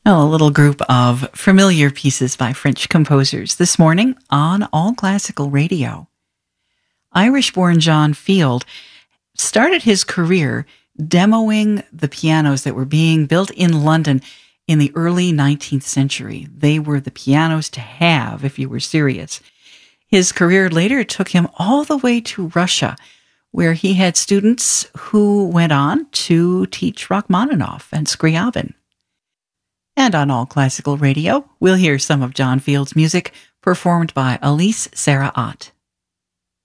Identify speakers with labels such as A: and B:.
A: Well, a little group of familiar pieces by French composers this morning on All Classical Radio. Irish-born John Field started his career demoing the pianos that were being built in London in the early 19th century. They were the pianos to have if you were serious. His career later took him all the way to Russia, where he had students who went on to teach Rachmaninoff and Scriabin. And on All Classical Radio, we'll hear some of John Field's music performed by Elise Sarah Ott.